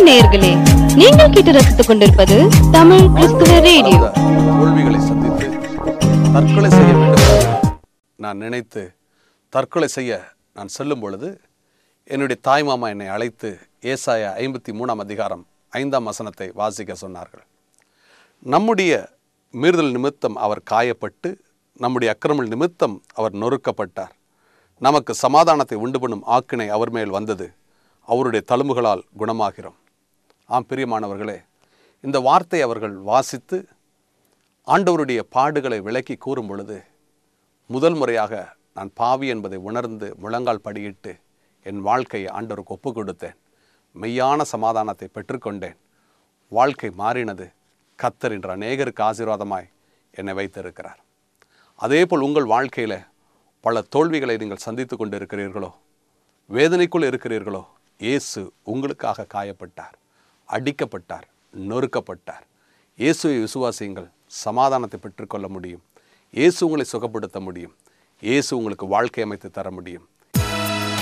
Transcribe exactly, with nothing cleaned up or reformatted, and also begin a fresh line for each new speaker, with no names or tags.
நேயர்களே, நீங்கள் கேட்டு ரசித்துக் கொண்டிருப்பது தமிழ் கிறிஸ்துவ ரேடியோ.
தோல்விகளை சந்தித்து தற்கொலை செய்ய வேண்டும் என்று நான் நினைத்து தற்கொலை செய்ய நான் செல்லும் பொழுது என்னுடைய தாய்மாமா என்னை அழைத்து ஏசாயா ஐம்பத்தி மூணாம் அதிகாரம் ஐந்தாம் வசனத்தை வாசிக்க சொன்னார்கள். நம்முடைய மீறுதல் நிமித்தம் அவர் காயப்பட்டு, நம்முடைய அக்கிரமங்கள் நிமித்தம் அவர் நொறுக்கப்பட்டார். நமக்கு சமாதானத்தை உண்டு பண்ணும் ஆக்கினை அவர் மேல் வந்தது, அவருடைய தழும்புகளால் குணமாகிறோம். ஆம் பிரியமானவர்களே, இந்த வார்த்தை அவர்கள் வாசித்து ஆண்டவருடைய பாடுகளை விளக்கி கூறும் பொழுது முதல் முறையாக நான் பாவி என்பதை உணர்ந்து முழங்கால் படியிட்டு என் வாழ்க்கையை ஆண்டவருக்கு ஒப்பு கொடுத்தேன். மெய்யான சமாதானத்தை பெற்றுக்கொண்டேன். வாழ்க்கை மாறினது. கர்த்தர் என்ற அநேகருக்கு ஆசீர்வாதமாய் என்னை வைத்திருக்கிறார். அதேபோல் உங்கள் வாழ்க்கையில் பல தோல்விகளை நீங்கள் சந்தித்து கொண்டு இருக்கிறீர்களோ, வேதனைக்குள் இருக்கிறீர்களோ, இயேசு உங்களுக்காக காயப்பட்டார், அடிக்கப்பட்டார், நொறுக்கப்பட்டார். இயேசுவை விசுவாசியுங்கள், சமாதானத்தை பெற்றுக்கொள்ள முடியும். இயேசு உங்களை சுகப்படுத்த முடியும். இயேசு உங்களுக்கு வாழ்க்கை அமைத்து தர முடியும்.